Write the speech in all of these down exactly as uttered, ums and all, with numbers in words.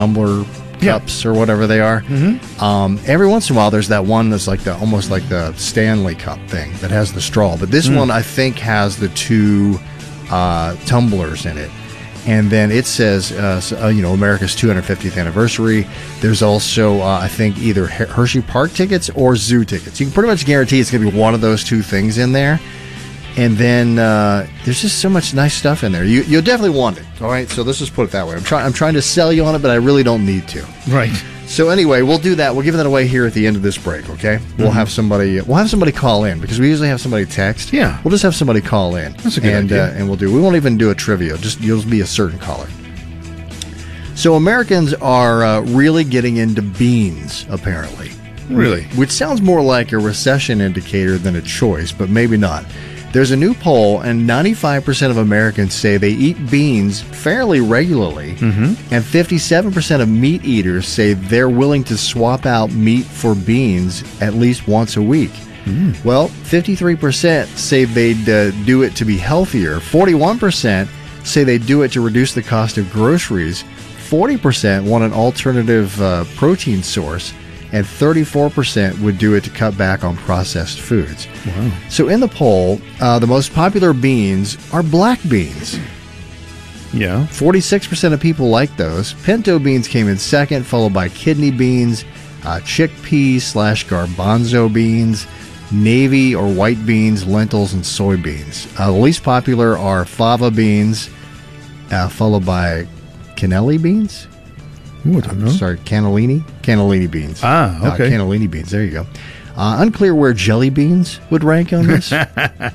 tumbler cups or whatever they are. Mm-hmm. Um, every once in a while, there's that one that's like the almost like the Stanley Cup thing that has the straw. But this Mm. one, I think, has the two uh, tumblers in it. And then it says, uh, so, uh, you know, America's two hundred fiftieth anniversary. There's also, uh, I think, either Her- Hershey Park tickets or zoo tickets. You can pretty much guarantee it's going to be one of those two things in there. And then uh, there's just so much nice stuff in there. You, you'll definitely want it. All right, so let's just put it that way. I'm trying. I'm trying to sell you on it, but I really don't need to. Right. So anyway, we'll do that. We'll give that away here at the end of this break. Okay. We'll Mm-hmm. have somebody. We'll have somebody call in because we usually have somebody text. Yeah. We'll just have somebody call in. That's a good and, idea. Uh, and we'll do. We won't even do a trivia. Just you'll be a certain caller. So Americans are uh, really getting into beans, apparently. Really? Which sounds more like a recession indicator than a choice, but maybe not. There's a new poll, and ninety-five percent of Americans say they eat beans fairly regularly, Mm-hmm. and fifty-seven percent of meat eaters say they're willing to swap out meat for beans at least once a week. Mm. Well, fifty-three percent say they'd uh, do it to be healthier, forty-one percent say they'd do it to reduce the cost of groceries, forty percent want an alternative uh, protein source, and thirty-four percent would do it to cut back on processed foods. Wow. So in the poll, uh, the most popular beans are black beans. Yeah. forty-six percent of people like those. Pinto beans came in second, followed by kidney beans, uh, chickpeas slash garbanzo beans, navy or white beans, lentils, and soybeans. Uh, the least popular are fava beans, uh, followed by cannelli beans. Ooh, I don't know. Sorry, cannellini? Cannellini beans. Ah, okay. Uh, cannellini beans. There you go. Uh, unclear where jelly beans would rank on this. But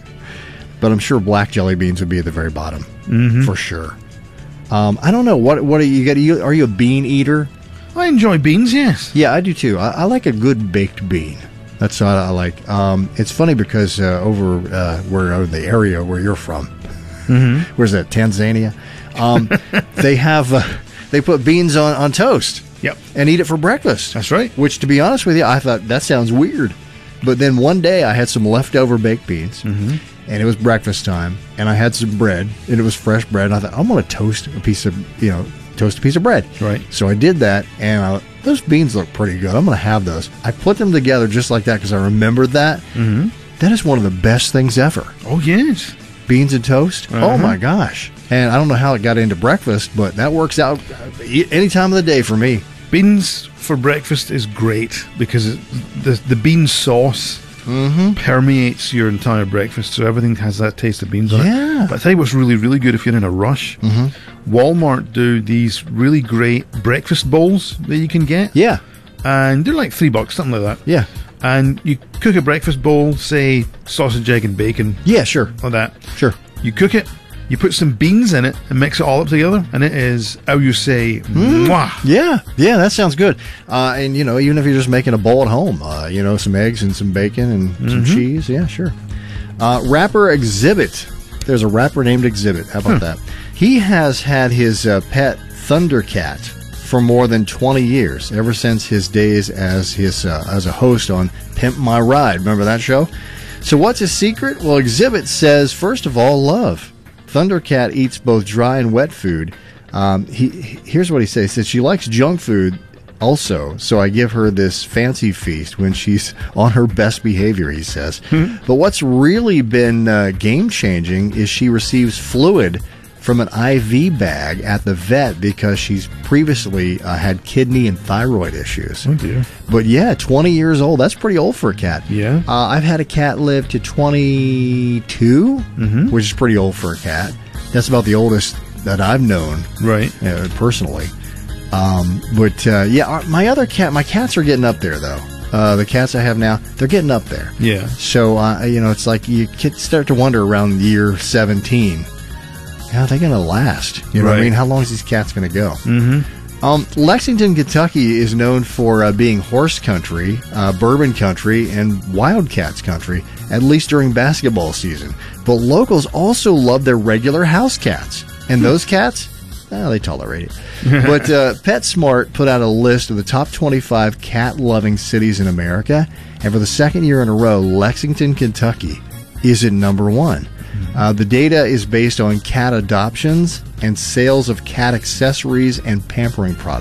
I'm sure black jelly beans would be at the very bottom. Mm-hmm. For sure. Um, I don't know. What What are you, got? You, are you a bean eater? I enjoy beans, yes. Yeah, I do too. I, I like a good baked bean. That's what I like. Um, it's funny because uh, over uh, where uh, the area where you're from, Mm-hmm. where's that, Tanzania? Um, they have... Uh, They put beans on, on toast. Yep. And eat it for breakfast. That's right. Which, to be honest with you, I thought that sounds weird. But then one day I had some leftover baked beans, Mm-hmm. and it was breakfast time, and I had some bread, and it was fresh bread. And I thought, I'm going to toast a piece of, you know, toast a piece of bread. Right. So I did that, and I, those beans look pretty good. I'm going to have those. I put them together just like that because I remembered that. Mm-hmm. That is one of the best things ever. Oh, yes. Beans and toast. Uh-huh. Oh my gosh. And I don't know how it got into breakfast, but that works out any time of the day for me. Beans for breakfast is great because it, the the bean sauce Mm-hmm. permeates your entire breakfast, so everything has that taste of beans on it. Yeah. But I tell you what's really, really good if you're in a rush. Mm-hmm. Walmart do these really great breakfast bowls that you can get. Yeah. And they're like three bucks, something like that. Yeah. And you cook a breakfast bowl, say sausage, egg, and bacon, Yeah, sure. like that. Sure. You cook it, you put some beans in it, and mix it all up together, and it is, how you say, Mm. mwah. Yeah. Yeah, that sounds good. Uh, and, you know, even if you're just making a bowl at home, uh, you know, some eggs and some bacon and some Mm-hmm. cheese. Yeah, sure. Uh, rapper Exhibit. There's a rapper named Exhibit. How about that? He has had his uh, pet Thundercat for more than twenty years, ever since his days as his uh, as a host on Pimp My Ride. Remember that show? So what's his secret? Well, Exhibit says, first of all, love. Thundercat eats both dry and wet food. Um, he, he Here's what he says. He says she likes junk food also, so I give her this fancy feast when she's on her best behavior, he says. But what's really been uh, game-changing is she receives fluid from an I V bag at the vet because she's previously uh, had kidney and thyroid issues. Oh, dear. But yeah, twenty years old. That's pretty old for a cat. Yeah. Uh, I've had a cat live to twenty-two, Mm-hmm. which is pretty old for a cat. That's about the oldest that I've known Right. uh, personally. Um, but uh, yeah, our, my other cat, my cats are getting up there though. Uh, the cats I have now, they're getting up there. Yeah. So uh, you know, it's like you can start to wonder around year seventeen, how are they going to last? You know what I Right. mean? How long is these cats going to go? Mm-hmm. Um, Lexington, Kentucky is known for uh, being horse country, uh, bourbon country, and wildcats country, at least during basketball season. But locals also love their regular house cats. And those cats, eh, they tolerate it. But uh, PetSmart put out a list of the top twenty-five cat-loving cities in America. And for the second year in a row, Lexington, Kentucky is at number one. Uh, the data is based on cat adoptions and sales of cat accessories and pampering products.